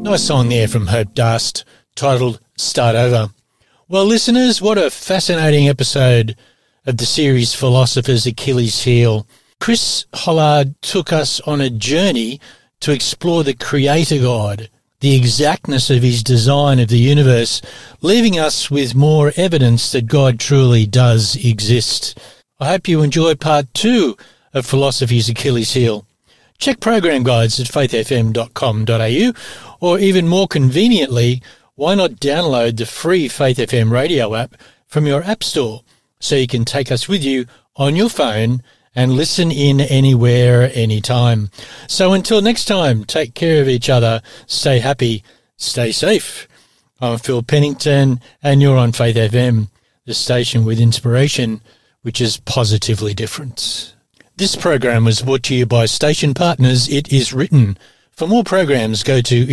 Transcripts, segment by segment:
Nice song there from Hope Dust, titled Start Over. Well, listeners, what a fascinating episode of the series Philosopher's Achilles Heel. Chris Hollard took us on a journey to explore the Creator God, the exactness of his design of the universe, leaving us with more evidence that God truly does exist. I hope you enjoyed part 2 of Philosophy's Achilles Heel. Check program guides at faithfm.com.au, or even more conveniently, why not download the free Faith FM radio app from your app store so you can take us with you on your phone and listen in anywhere, anytime. So until next time, take care of each other, stay happy, stay safe. I'm Phil Pennington, and you're on Faith FM, the station with inspiration, which is positively different. This program was brought to you by station partners It Is Written. For more programs, go to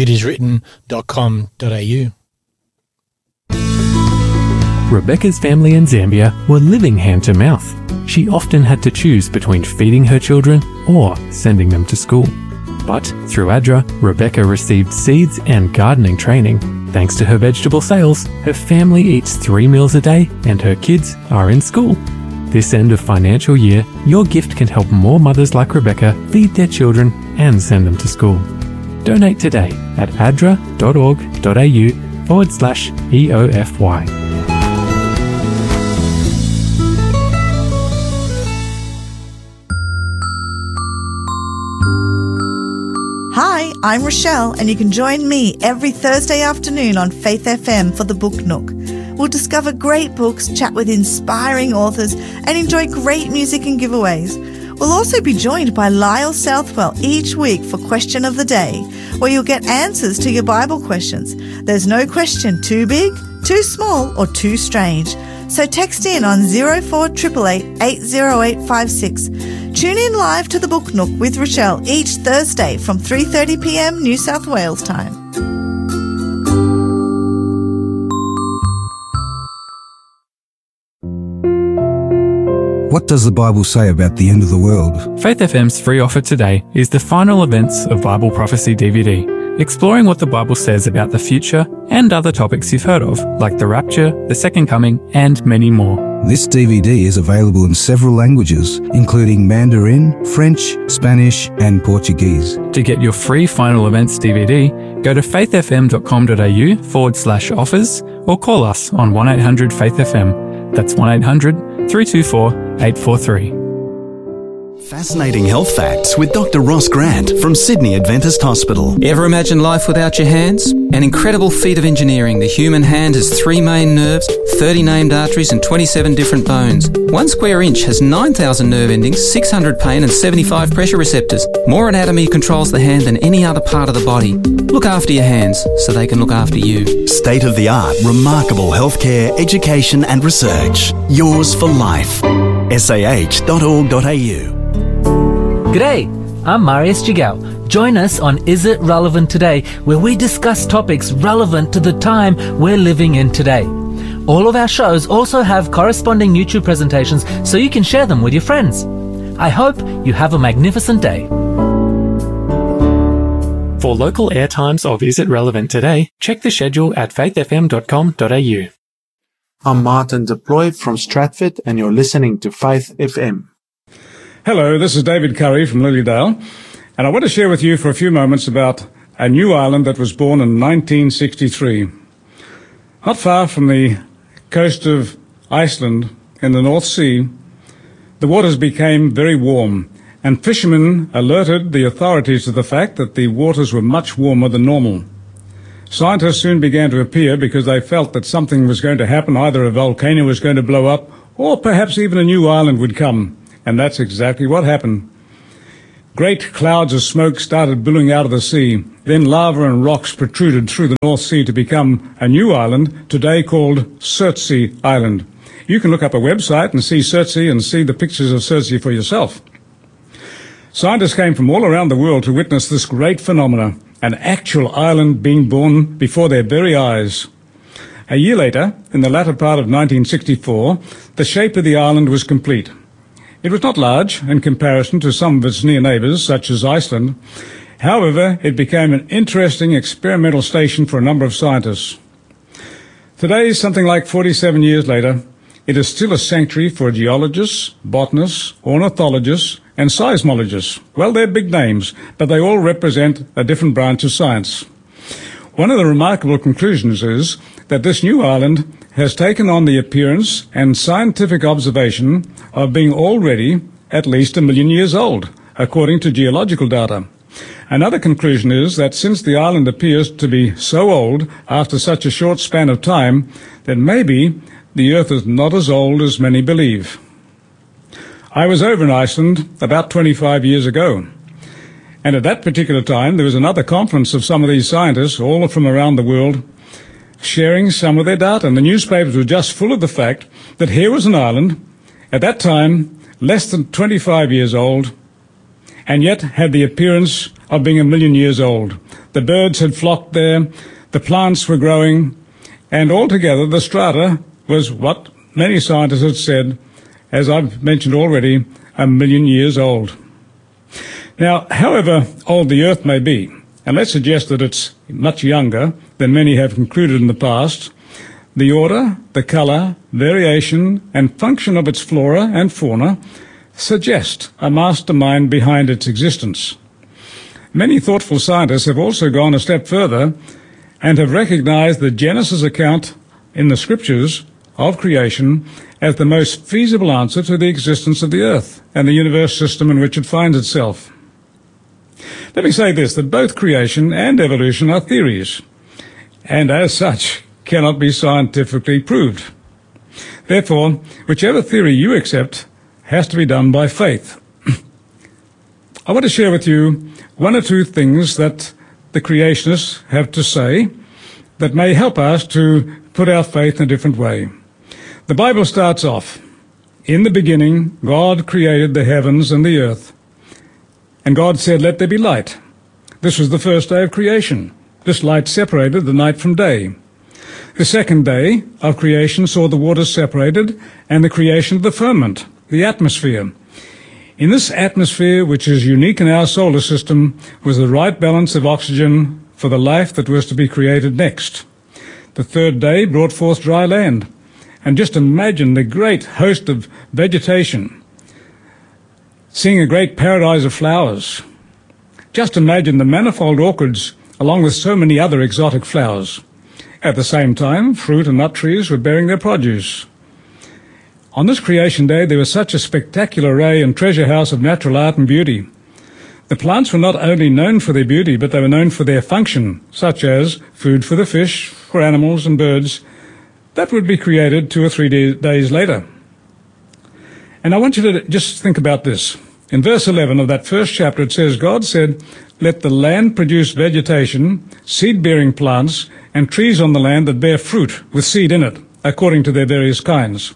itiswritten.com.au. Rebecca's family in Zambia were living hand to mouth. She often had to choose between feeding her children or sending them to school. But through ADRA, Rebecca received seeds and gardening training. Thanks to her vegetable sales, her family eats 3 meals a day and her kids are in school. This end of financial year, your gift can help more mothers like Rebecca feed their children and send them to school. Donate today at adra.org.au/EOFY. Hi, I'm Rochelle, and you can join me every Thursday afternoon on Faith FM for the Book Nook. We'll discover great books, chat with inspiring authors, and enjoy great music and giveaways. We'll also be joined by Lyle Southwell each week for Question of the Day, where you'll get answers to your Bible questions. There's no question too big, too small, or too strange. So text in on 0488 80856. Tune in live to the Book Nook with Rochelle each Thursday from 3:30 p.m. New South Wales time. What does the Bible say about the end of the world? Faith FM's free offer today is the final events of Bible Prophecy DVD, exploring what the Bible says about the future and other topics you've heard of, like the rapture, the second coming, and many more. This DVD is available in several languages, including Mandarin, French, Spanish, and Portuguese. To get your free final events DVD, go to faithfm.com.au/offers or call us on 1-800-FAITH-FM. That's 1-800-324-843. Fascinating health facts with Dr. Ross Grant from Sydney Adventist Hospital. Ever imagine life without your hands? An incredible feat of engineering. The human hand has 3 main nerves, 30 named arteries and 27 different bones. 1 square inch has 9,000 nerve endings, 600 pain and 75 pressure receptors. More anatomy controls the hand than any other part of the body. Look after your hands so they can look after you. State-of-the-art, remarkable healthcare, education and research. Yours for life. sah.org.au. G'day, I'm Marius Jigao. Join us on Is It Relevant Today, where we discuss topics relevant to the time we're living in today. All of our shows also have corresponding YouTube presentations so you can share them with your friends. I hope you have a magnificent day. For local airtimes of Is It Relevant Today, check the schedule at faithfm.com.au. I'm Martin Deploy from Stratford, and you're listening to Faith FM. Hello, this is David Curry from Lilydale, and I want to share with you for a few moments about a new island that was born in 1963. Not far from the coast of Iceland in the North Sea, the waters became very warm, and fishermen alerted the authorities to the fact that the waters were much warmer than normal. Scientists soon began to appear because they felt that something was going to happen, either a volcano was going to blow up, or perhaps even a new island would come. And that's exactly what happened. Great clouds of smoke started billowing out of the sea. Then lava and rocks protruded through the North Sea to become a new island, today called Surtsey Island. You can look up a website and see Surtsey and see the pictures of Surtsey for yourself. Scientists came from all around the world to witness this great phenomena, an actual island being born before their very eyes. A year later, in the latter part of 1964, the shape of the island was complete. It was not large in comparison to some of its near neighbours, such as Iceland. However, it became an interesting experimental station for a number of scientists. Today, something like 47 years later, it is still a sanctuary for geologists, botanists, ornithologists, and seismologists. Well, they're big names, but they all represent a different branch of science. One of the remarkable conclusions is that this new island has taken on the appearance and scientific observation of being already at least 1 million years old, according to geological data. Another conclusion is that since the island appears to be so old after such a short span of time, then maybe the Earth is not as old as many believe. I was over in Iceland about 25 years ago, and at that particular time there was another conference of some of these scientists, all from around the world, sharing some of their data, and the newspapers were just full of the fact that here was an island, at that time less than 25 years old, and yet had the appearance of being 1 million years old. The birds had flocked there, the plants were growing, and altogether the strata was what many scientists had said, as I've mentioned already, 1 million years old. Now, however old the Earth may be, and let's suggest that it's much younger than many have concluded in the past, the order, the colour, variation, and function of its flora and fauna suggest a mastermind behind its existence. Many thoughtful scientists have also gone a step further and have recognized the Genesis account in the scriptures of creation as the most feasible answer to the existence of the earth and the universe system in which it finds itself. Let me say this, that both creation and evolution are theories, and as such cannot be scientifically proved. Therefore, whichever theory you accept has to be done by faith. I want to share with you one or two things that the creationists have to say that may help us to put our faith in a different way. The Bible starts off, "In the beginning, God created the heavens and the earth. And God said, 'Let there be light.' This was the first day of creation. This light separated the night from day. The second day of creation saw the waters separated and the creation of the firmament, the atmosphere. In this atmosphere, which is unique in our solar system, was the right balance of oxygen for the life that was to be created next. The third day brought forth dry land. And just imagine the great host of vegetation, seeing a great paradise of flowers. Just imagine the manifold orchids along with so many other exotic flowers. At the same time, fruit and nut trees were bearing their produce. On this creation day, there was such a spectacular array and treasure house of natural art and beauty. The plants were not only known for their beauty, but they were known for their function, such as food for the fish, for animals and birds. That would be created 2 or 3 days later. And I want you to just think about this. In verse 11 of that first chapter, it says, God said, "Let the land produce vegetation, seed-bearing plants, and trees on the land that bear fruit with seed in it, according to their various kinds."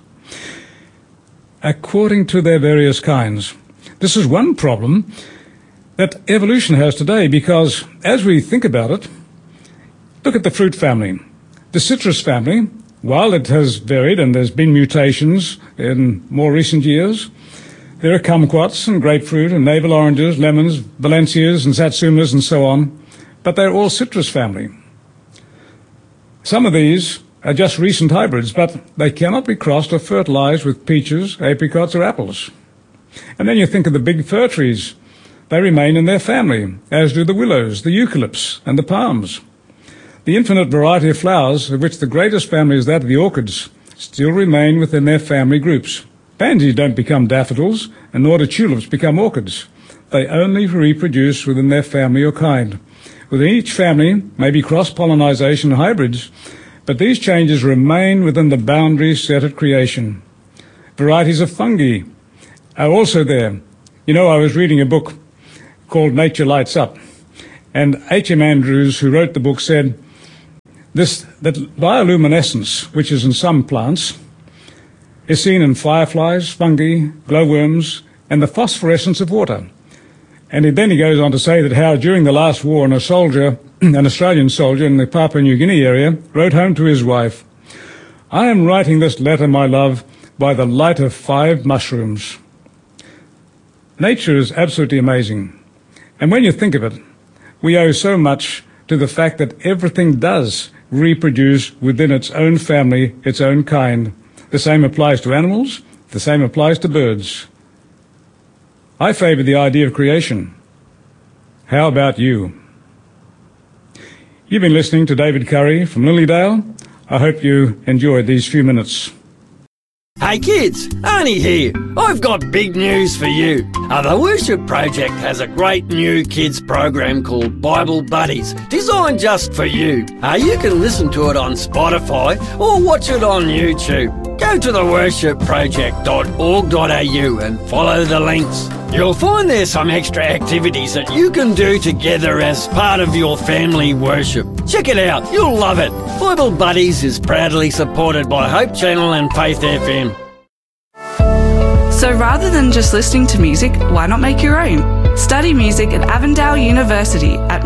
According to their various kinds. This is one problem that evolution has today, because as we think about it, look at the fruit family. The citrus family, while it has varied and there's been mutations in more recent years, there are kumquats and grapefruit and navel oranges, lemons, valencias and satsumas and so on, but they're all citrus family. Some of these are just recent hybrids, but they cannot be crossed or fertilized with peaches, apricots or apples. And then you think of the big fir trees. They remain in their family, as do the willows, the eucalypts and the palms. The infinite variety of flowers, of which the greatest family is that of the orchids, still remain within their family groups. Pansies don't become daffodils, and nor do tulips become orchids. They only reproduce within their family or kind. Within each family may be cross-pollinization and hybrids, but these changes remain within the boundaries set at creation. Varieties of fungi are also there. You know, I was reading a book called Nature Lights Up, and H.M. Andrews, who wrote the book, said that bioluminescence, which is in some plants, is seen in fireflies, fungi, glowworms, and the phosphorescence of water. And then he goes on to say that how during the last war an Australian soldier in the Papua New Guinea area, wrote home to his wife, "I am writing this letter, my love, by the light of 5 mushrooms." Nature is absolutely amazing. And when you think of it, we owe so much to the fact that everything does reproduce within its own family, its own kind. The same applies to animals, the same applies to birds. I favour the idea of creation. How about you? You've been listening to David Curry from Lilydale. I hope you enjoyed these few minutes. Hey kids, Arnie here. I've got big news for you. The Worship Project has a great new kids program called Bible Buddies, designed just for you. You can listen to it on Spotify or watch it on YouTube. Go to theworshipproject.org.au and follow the links. You'll find there's some extra activities that you can do together as part of your family worship. Check it out, you'll love it. Bible Buddies is proudly supported by Hope Channel and Faith FM. So rather than just listening to music, why not make your own? Study music at Avondale University at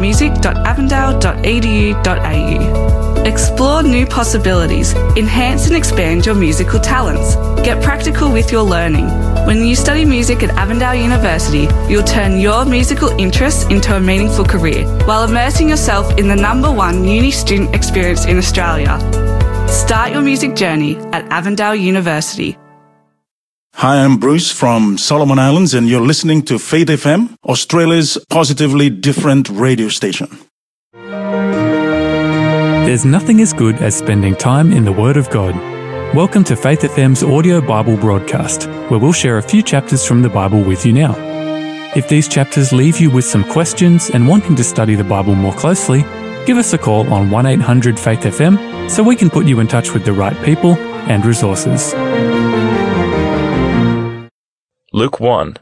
music.avondale.edu.au. Explore new possibilities, enhance and expand your musical talents. Get practical with your learning. When you study music at Avondale University, you'll turn your musical interests into a meaningful career while immersing yourself in the #1 uni student experience in Australia. Start your music journey at Avondale University. Hi, I'm Bruce from Solomon Islands, and you're listening to Faith FM, Australia's positively different radio station. There's nothing as good as spending time in the Word of God. Welcome to Faith FM's audio Bible broadcast, where we'll share a few chapters from the Bible with you now. If these chapters leave you with some questions and wanting to study the Bible more closely, give us a call on 1-800-FAITH-FM so we can put you in touch with the right people and resources. Luke 1.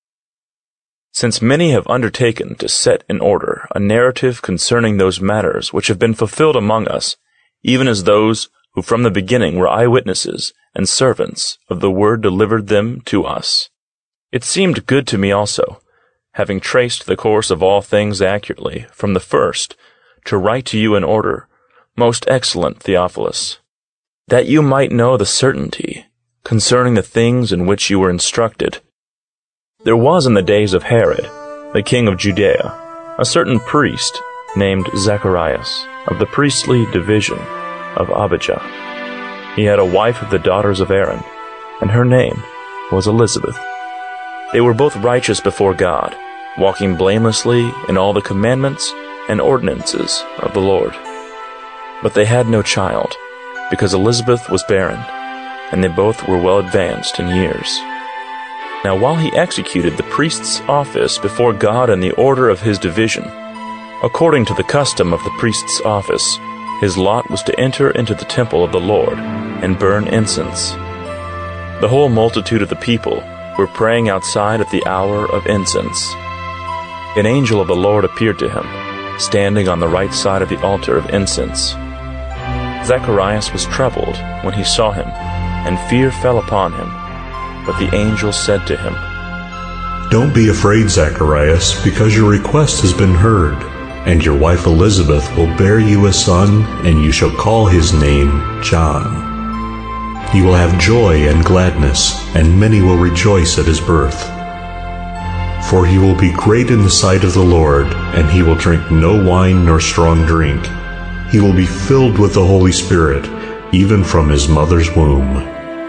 Since many have undertaken to set in order a narrative concerning those matters which have been fulfilled among us, even as those who from the beginning were eyewitnesses and servants of the word delivered them to us, it seemed good to me also, having traced the course of all things accurately from the first, to write to you in order, most excellent Theophilus, that you might know the certainty concerning the things in which you were instructed. There was in the days of Herod, the king of Judea, a certain priest named Zacharias, of the priestly division of Abijah. He had a wife of the daughters of Aaron, and her name was Elizabeth. They were both righteous before God, walking blamelessly in all the commandments and ordinances of the Lord. But they had no child, because Elizabeth was barren, and they both were well advanced in years. Now while he executed the priest's office before God in the order of his division, according to the custom of the priest's office, his lot was to enter into the temple of the Lord and burn incense. The whole multitude of the people were praying outside at the hour of incense. An angel of the Lord appeared to him, standing on the right side of the altar of incense. Zacharias was troubled when he saw him, and fear fell upon him. But the angel said to him, Don't be afraid, Zacharias, because your request has been heard, and your wife Elizabeth will bear you a son, and you shall call his name John. You will have joy and gladness, and many will rejoice at his birth. For he will be great in the sight of the Lord, and he will drink no wine nor strong drink. He will be filled with the Holy Spirit, even from his mother's womb.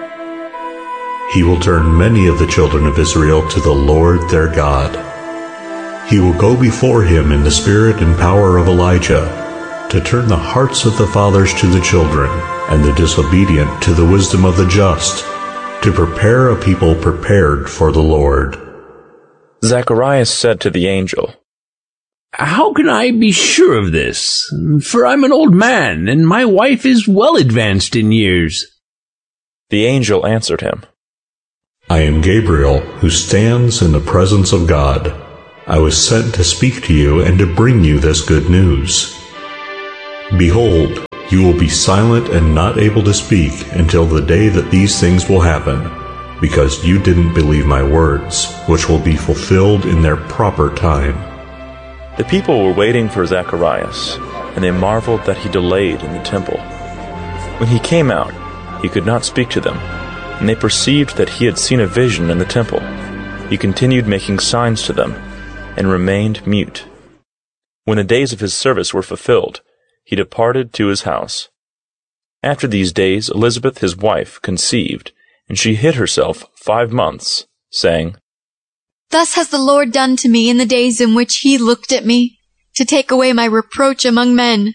He will turn many of the children of Israel to the Lord their God. He will go before him in the spirit and power of Elijah, to turn the hearts of the fathers to the children, and the disobedient to the wisdom of the just, to prepare a people prepared for the Lord. Zacharias said to the angel, How can I be sure of this? For I'm an old man, and my wife is well advanced in years. The angel answered him, I am Gabriel, who stands in the presence of God. I was sent to speak to you and to bring you this good news. Behold, you will be silent and not able to speak until the day that these things will happen, because you didn't believe my words, which will be fulfilled in their proper time. The people were waiting for Zacharias, and they marveled that he delayed in the temple. When he came out, he could not speak to them, and they perceived that he had seen a vision in the temple. He continued making signs to them, and remained mute. When the days of his service were fulfilled, he departed to his house. After these days Elizabeth his wife conceived, and she hid herself 5 months, saying, Thus has the Lord done to me in the days in which he looked at me, to take away my reproach among men.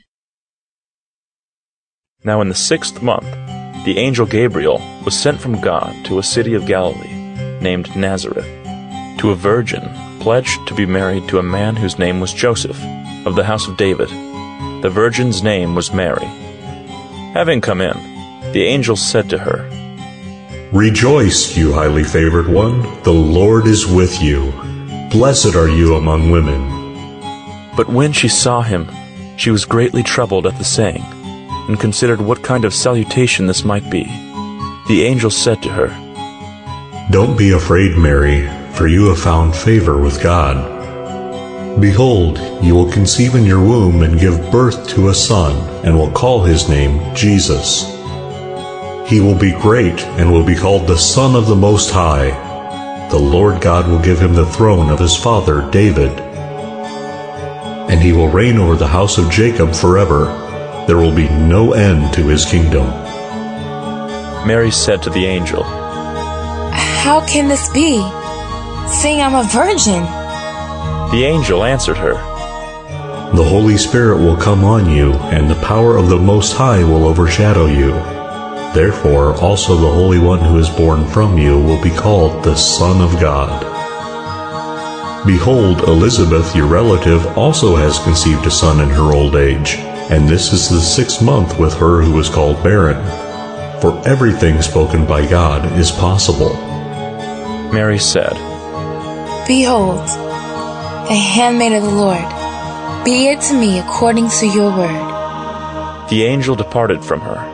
Now in the 6th month, the angel Gabriel was sent from God to a city of Galilee, named Nazareth, to a virgin pledged to be married to a man whose name was Joseph, of the house of David. The virgin's name was Mary. Having come in, the angel said to her, Rejoice, you highly favored one, the Lord is with you. Blessed are you among women. But when she saw him, she was greatly troubled at the saying, and considered what kind of salutation this might be. The angel said to her, Don't be afraid, Mary, for you have found favor with God. Behold, you will conceive in your womb and give birth to a son, and will call his name Jesus. He will be great and will be called the Son of the Most High. The Lord God will give him the throne of his father David, and he will reign over the house of Jacob forever. There will be no end to his kingdom. Mary said to the angel, How can this be, seeing I'm a virgin? The angel answered her, The Holy Spirit will come on you, and the power of the Most High will overshadow you. Therefore also the Holy One who is born from you will be called the Son of God. Behold, Elizabeth, your relative, also has conceived a son in her old age, and this is the 6th month with her who is called barren. For everything spoken by God is possible. Mary said, Behold, the handmaid of the Lord, be it to me according to your word. The angel departed from her.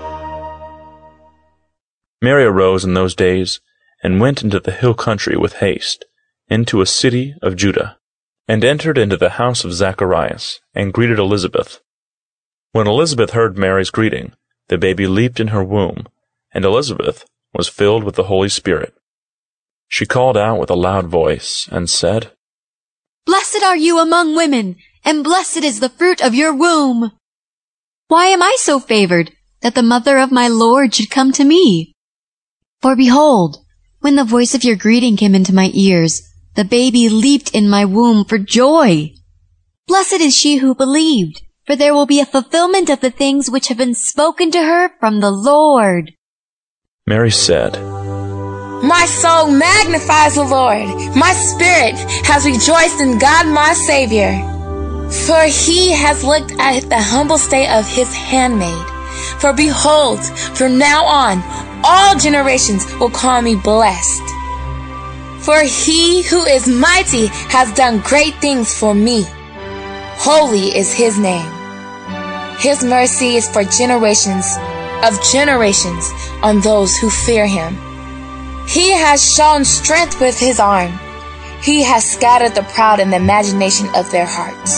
Mary arose in those days, and went into the hill country with haste, into a city of Judah, and entered into the house of Zacharias, and greeted Elizabeth. When Elizabeth heard Mary's greeting, the baby leaped in her womb, and Elizabeth was filled with the Holy Spirit. She called out with a loud voice, and said, Blessed are you among women, and blessed is the fruit of your womb. Why am I so favored, that the mother of my Lord should come to me? For behold, when the voice of your greeting came into my ears, the baby leaped in my womb for joy. Blessed is she who believed, for there will be a fulfillment of the things which have been spoken to her from the Lord. Mary said, My soul magnifies the Lord. My spirit has rejoiced in God my Savior. For he has looked at the humble state of his handmaid. For behold, from now on, all generations will call me blessed. For he who is mighty has done great things for me. Holy is his name. His mercy is for generations of generations on those who fear him. He has shown strength with his arm. He has scattered the proud in the imagination of their hearts.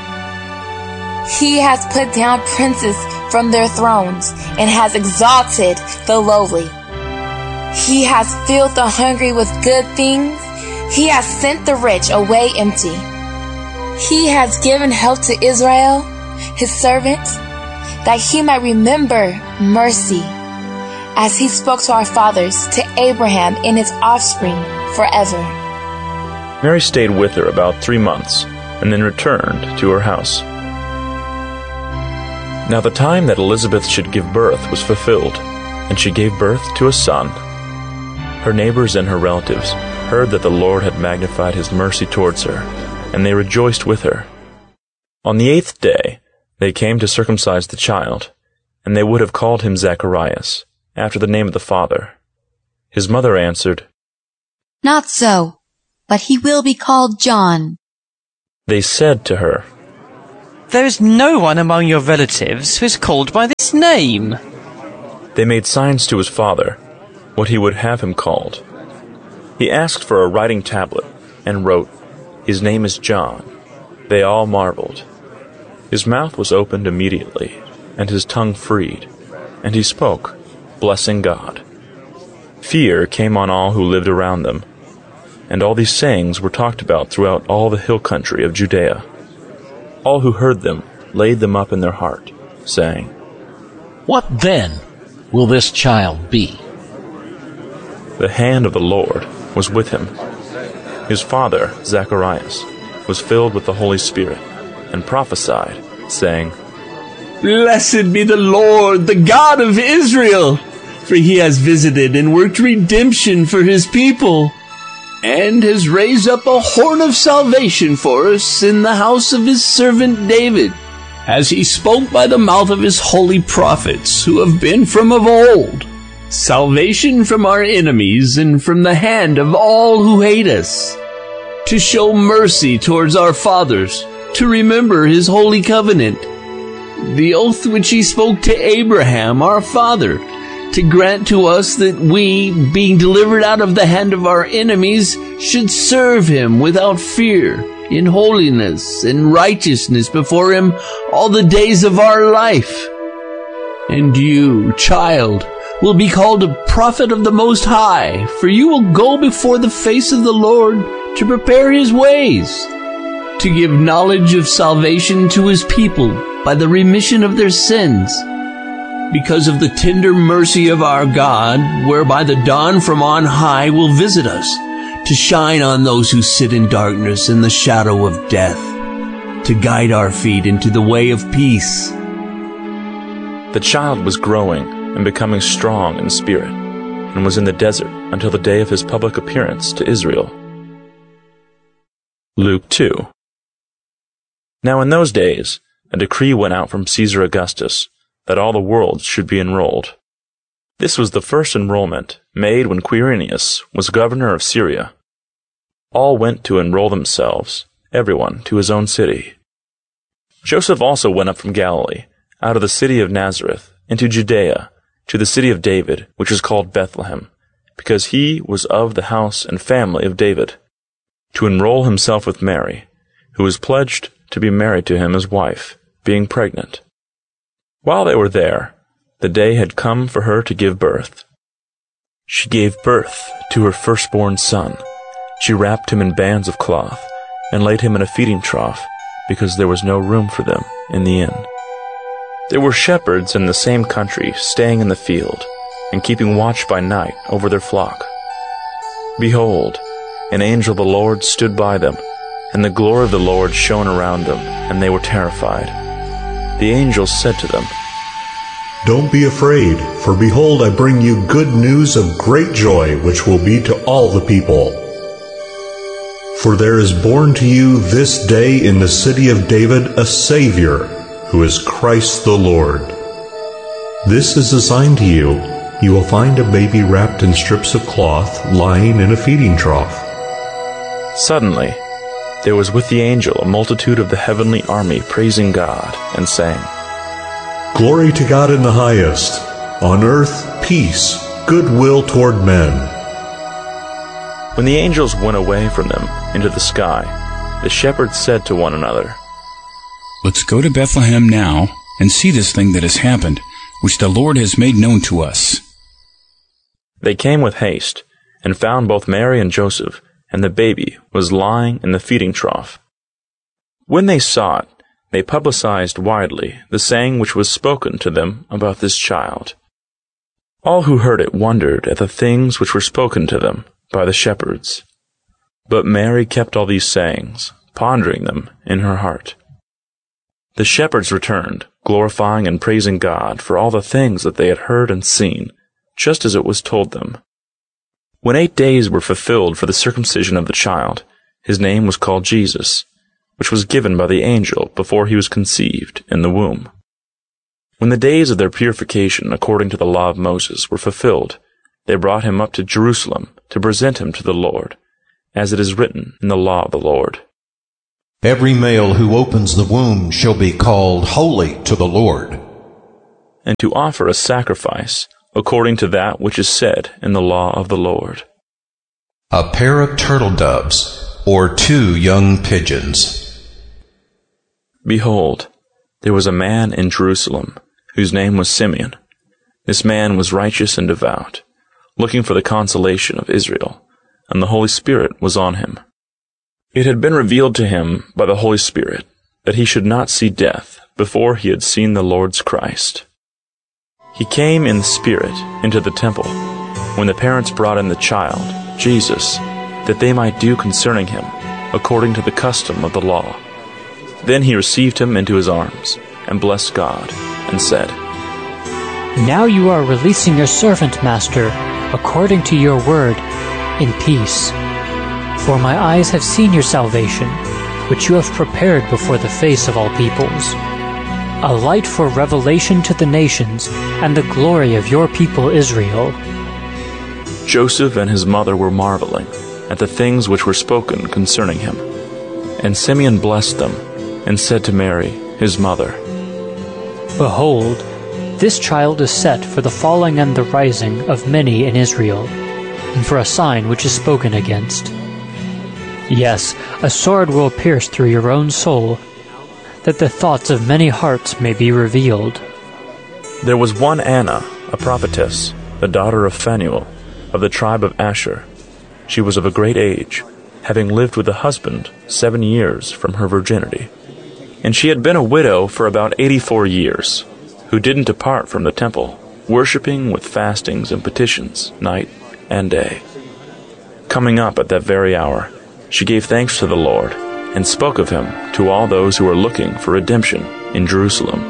He has put down princes from their thrones and has exalted the lowly. He has filled the hungry with good things. He has sent the rich away empty. He has given help to Israel, his servant, that he might remember mercy, as he spoke to our fathers, to Abraham and his offspring forever. Mary stayed with her about 3 months, and then returned to her house. Now the time that Elizabeth should give birth was fulfilled, and she gave birth to a son. Her neighbors and her relatives heard that the Lord had magnified his mercy towards her, and they rejoiced with her. On the 8th day they came to circumcise the child, and they would have called him Zacharias, after the name of the father. His mother answered, Not so, but he will be called John. They said to her, There is no one among your relatives who is called by this name. They made signs to his father, what he would have him called. He asked for a writing tablet, and wrote, His name is John. They all marveled. His mouth was opened immediately, and his tongue freed, and he spoke, blessing God. Fear came on all who lived around them, and all these sayings were talked about throughout all the hill country of Judea. All who heard them laid them up in their heart, saying, What then will this child be? The hand of the Lord was with him. His father, Zacharias, was filled with the Holy Spirit, and prophesied, saying, Blessed be the Lord, the God of Israel, for he has visited and worked redemption for his people, and has raised up a horn of salvation for us in the house of his servant David, as he spoke by the mouth of his holy prophets, who have been from of old, salvation from our enemies and from the hand of all who hate us, to show mercy towards our fathers, to remember his holy covenant, the oath which he spoke to Abraham our father, to grant to us that we, being delivered out of the hand of our enemies, should serve him without fear, in holiness and righteousness before him all the days of our life. And you, child, will be called a prophet of the Most High, for you will go before the face of the Lord to prepare his ways, to give knowledge of salvation to his people by the remission of their sins, because of the tender mercy of our God, whereby the dawn from on high will visit us, to shine on those who sit in darkness and the shadow of death, to guide our feet into the way of peace. The child was growing and becoming strong in spirit, and was in the desert until the day of his public appearance to Israel. Luke 2. Now in those days, a decree went out from Caesar Augustus that all the world should be enrolled. This was the first enrollment made when Quirinius was governor of Syria. All went to enroll themselves, everyone to his own city. Joseph also went up from Galilee, out of the city of Nazareth, into Judea, to the city of David, which is called Bethlehem, because he was of the house and family of David, to enroll himself with Mary, who was pledged to be married to him as wife, being pregnant. While they were there, the day had come for her to give birth. She gave birth to her firstborn son. She wrapped him in bands of cloth, and laid him in a feeding trough, because there was no room for them in the inn. There were shepherds in the same country staying in the field, and keeping watch by night over their flock. Behold, an angel of the Lord stood by them, and the glory of the Lord shone around them, and they were terrified. The angel said to them, Don't be afraid, for behold, I bring you good news of great joy, which will be to all the people. For there is born to you this day in the city of David a Savior, who is Christ the Lord. This is a sign to you. You will find a baby wrapped in strips of cloth, lying in a feeding trough. Suddenly, there was with the angel a multitude of the heavenly army praising God and saying, Glory to God in the highest, on earth peace, goodwill toward men. When the angels went away from them into the sky, the shepherds said to one another, Let's go to Bethlehem now and see this thing that has happened, which the Lord has made known to us. They came with haste, and found both Mary and Joseph, and the baby was lying in the feeding trough. When they saw it, they publicized widely the saying which was spoken to them about this child. All who heard it wondered at the things which were spoken to them by the shepherds. But Mary kept all these sayings, pondering them in her heart. The shepherds returned, glorifying and praising God for all the things that they had heard and seen, just as it was told them. When 8 days were fulfilled for the circumcision of the child, his name was called Jesus, which was given by the angel before he was conceived in the womb. When the days of their purification according to the law of Moses were fulfilled, they brought him up to Jerusalem to present him to the Lord, as it is written in the law of the Lord. Every male who opens the womb shall be called holy to the Lord. And to offer a sacrifice according to that which is said in the law of the Lord. A pair of turtle doves, or 2 young pigeons. Behold, there was a man in Jerusalem, whose name was Simeon. This man was righteous and devout, looking for the consolation of Israel, and the Holy Spirit was on him. It had been revealed to him by the Holy Spirit that he should not see death before he had seen the Lord's Christ. He came in the Spirit into the temple, when the parents brought in the child, Jesus, that they might do concerning him, according to the custom of the law. Then he received him into his arms, and blessed God, and said, Now you are releasing your servant, Master, according to your word, in peace. For my eyes have seen your salvation, which you have prepared before the face of all peoples, a light for revelation to the nations, and the glory of your people Israel. Joseph and his mother were marveling at the things which were spoken concerning him. And Simeon blessed them, and said to Mary, his mother, Behold, this child is set for the falling and the rising of many in Israel, and for a sign which is spoken against. Yes, a sword will pierce through your own soul, that the thoughts of many hearts may be revealed. There was one Anna, a prophetess, the daughter of Phanuel, of the tribe of Asher. She was of a great age, having lived with a husband 7 years from her virginity. And she had been a widow for about 84 years, who didn't depart from the temple, worshipping with fastings and petitions night and day. Coming up at that very hour, she gave thanks to the Lord, and spoke of him to all those who were looking for redemption in Jerusalem.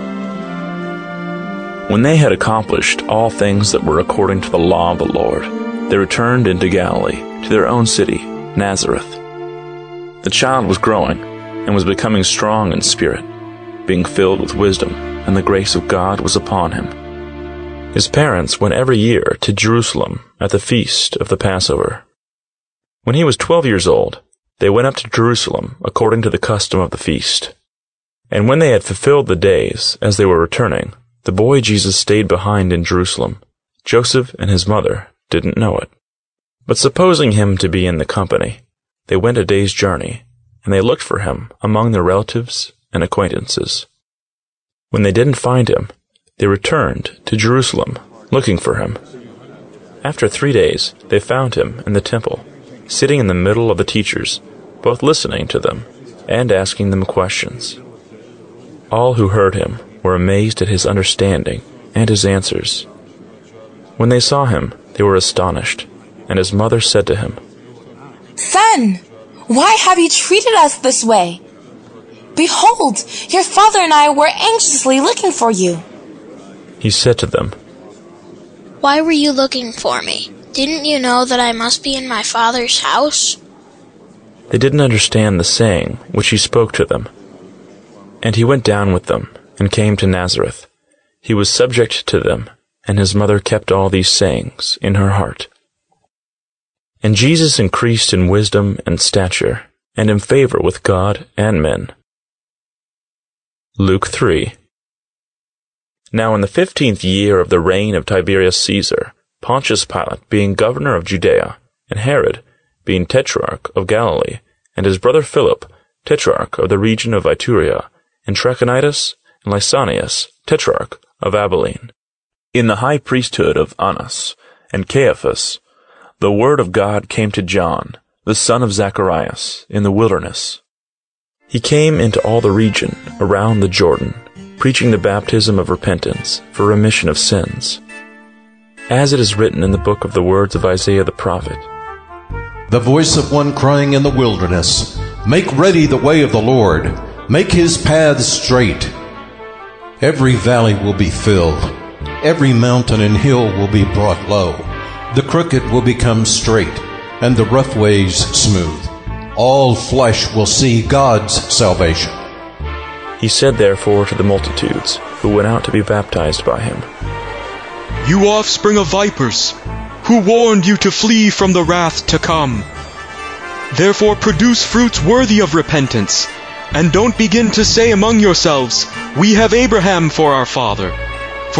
When they had accomplished all things that were according to the law of the Lord, they returned into Galilee, to their own city, Nazareth. The child was growing, and was becoming strong in spirit, being filled with wisdom, and the grace of God was upon him. His parents went every year to Jerusalem at the feast of the Passover. When he was 12 years old, they went up to Jerusalem according to the custom of the feast. And when they had fulfilled the days, as they were returning, the boy Jesus stayed behind in Jerusalem. Joseph and his mother didn't know it. But supposing him to be in the company, they went a day's journey, and they looked for him among their relatives and acquaintances. When they didn't find him, they returned to Jerusalem, looking for him. After 3 days, they found him in the temple, sitting in the middle of the teachers, both listening to them and asking them questions. All who heard him were amazed at his understanding and his answers. When they saw him, they were astonished, and his mother said to him, Son, why have you treated us this way? Behold, your father and I were anxiously looking for you. He said to them, Why were you looking for me? Didn't you know that I must be in my father's house? They didn't understand the saying which he spoke to them. And he went down with them, and came to Nazareth. He was subject to them, and his mother kept all these sayings in her heart. And Jesus increased in wisdom and stature, and in favor with God and men. Luke 3. Now in the 15th year of the reign of Tiberius Caesar, Pontius Pilate being governor of Judea, and Herod being tetrarch of Galilee, and his brother Philip, tetrarch of the region of Iturea, and Trachonitis and Lysanias, tetrarch of Abilene, in the high priesthood of Annas and Caiaphas, the word of God came to John, the son of Zacharias, in the wilderness. He came into all the region around the Jordan, preaching the baptism of repentance for remission of sins, as it is written in the book of the words of Isaiah the prophet. The voice of one crying in the wilderness, Make ready the way of the Lord, make his paths straight. Every valley will be filled, every mountain and hill will be brought low. The crooked will become straight, and the rough ways smooth. All flesh will see God's salvation. He said therefore to the multitudes who went out to be baptized by him, You offspring of vipers, who warned you to flee from the wrath to come? Therefore produce fruits worthy of repentance, and don't begin to say among yourselves, We have Abraham for our father.